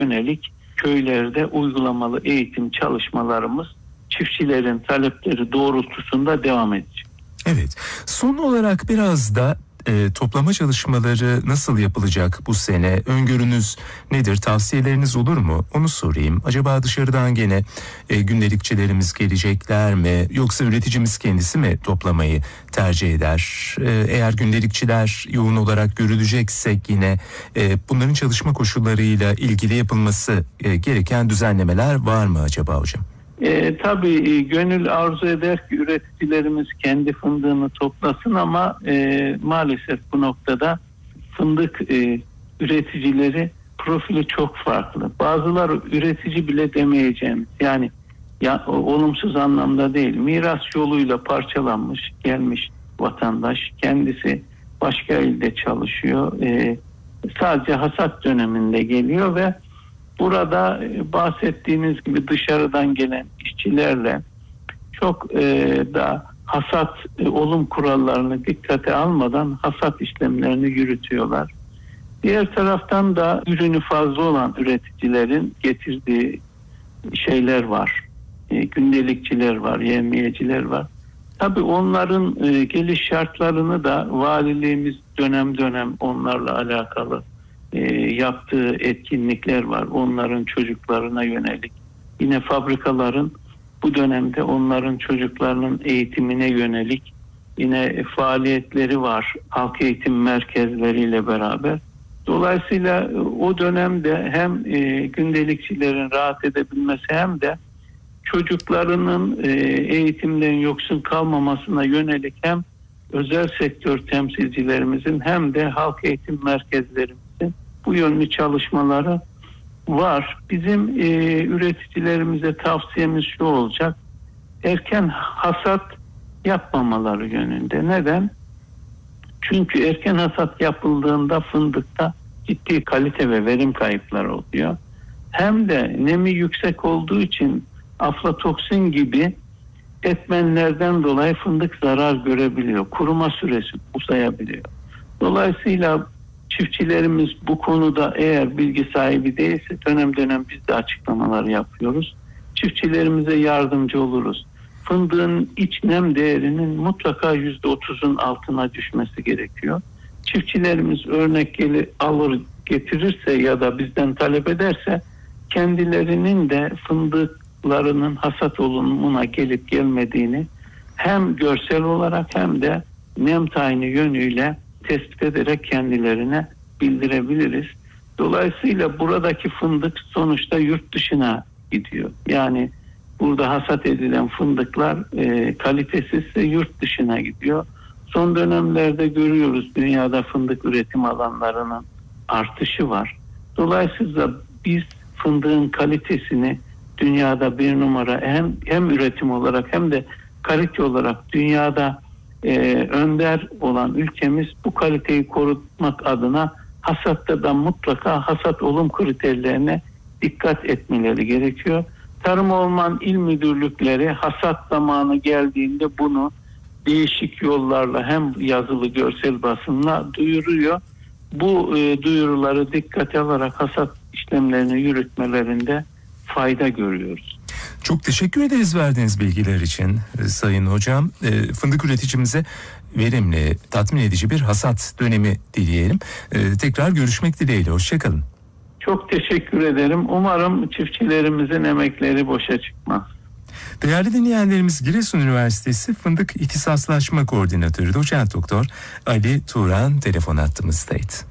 yönelik köylerde uygulamalı eğitim çalışmalarımız çiftçilerin talepleri doğrultusunda devam edecek. Evet. Son olarak biraz da toplama çalışmaları nasıl yapılacak bu sene? Öngörünüz nedir? Tavsiyeleriniz olur mu? Onu sorayım. Acaba dışarıdan gene gündelikçilerimiz gelecekler mi? Yoksa üreticimiz kendisi mi toplamayı tercih eder? Eğer gündelikçiler yoğun olarak görüleceksek yine bunların çalışma koşullarıyla ilgili yapılması gereken düzenlemeler var mı acaba hocam? Tabii gönül arzu eder ki üreticilerimiz kendi fındığını toplasın ama maalesef bu noktada fındık üreticileri profili çok farklı. Bazıları üretici bile demeyeceğimiz, yani olumsuz anlamda değil, miras yoluyla parçalanmış gelmiş vatandaş, kendisi başka ilde çalışıyor, sadece hasat döneminde geliyor ve burada bahsettiğiniz gibi dışarıdan gelen işçilerle çok da hasat olum kurallarını dikkate almadan hasat işlemlerini yürütüyorlar. Diğer taraftan da ürünü fazla olan üreticilerin getirdiği şeyler var. Gündelikçiler var, yevmiyeciler var. Tabii onların geliş şartlarını da valiliğimiz dönem dönem onlarla alakalı yaptığı etkinlikler var. Onların çocuklarına yönelik. Yine fabrikaların bu dönemde onların çocuklarının eğitimine yönelik yine faaliyetleri var. Halk eğitim merkezleriyle beraber. Dolayısıyla o dönemde hem gündelikçilerin rahat edebilmesi hem de çocuklarının eğitimden yoksun kalmamasına yönelik hem özel sektör temsilcilerimizin hem de halk eğitim merkezlerimizin bu yönlü çalışmaları var. Bizim üreticilerimize tavsiyemiz şu olacak: erken hasat yapmamaları yönünde. Neden? Çünkü erken hasat yapıldığında fındıkta ciddi kalite ve verim kayıpları oluyor. Hem de nemi yüksek olduğu için aflatoksin gibi etmenlerden dolayı fındık zarar görebiliyor. Kuruma süresi uzayabiliyor. Dolayısıyla çiftçilerimiz bu konuda eğer bilgi sahibi değilse dönem dönem biz de açıklamalar yapıyoruz. Çiftçilerimize yardımcı oluruz. Fındığın iç nem değerinin mutlaka %30'un altına düşmesi gerekiyor. Çiftçilerimiz örnek alır getirirse ya da bizden talep ederse kendilerinin de fındıklarının hasat olumuna gelip gelmediğini hem görsel olarak hem de nem tayini yönüyle tespit ederek kendilerine bildirebiliriz. Dolayısıyla buradaki fındık sonuçta yurt dışına gidiyor. Yani burada hasat edilen fındıklar kalitesizse yurt dışına gidiyor. Son dönemlerde görüyoruz dünyada fındık üretim alanlarının artışı var. Dolayısıyla biz fındığın kalitesini dünyada bir numara hem üretim olarak hem de kalite olarak dünyada önder olan ülkemiz bu kaliteyi korumak adına hasatta da mutlaka hasat olum kriterlerine dikkat etmeleri gerekiyor. Tarım Orman İl Müdürlükleri hasat zamanı geldiğinde bunu değişik yollarla hem yazılı görsel basınla duyuruyor. Bu duyuruları dikkate alarak hasat işlemlerini yürütmelerinde fayda görüyoruz. Çok teşekkür ederiz verdiğiniz bilgiler için Sayın Hocam. Fındık üreticimize verimli, tatmin edici bir hasat dönemi dileyelim. Tekrar görüşmek dileğiyle. Hoşçakalın. Çok teşekkür ederim. Umarım çiftçilerimizin emekleri boşa çıkmaz. Değerli dinleyenlerimiz, Giresun Üniversitesi Fındık İhtisaslaşma Koordinatörü Doçent Doktor Ali Turan telefon hattımızdaydı.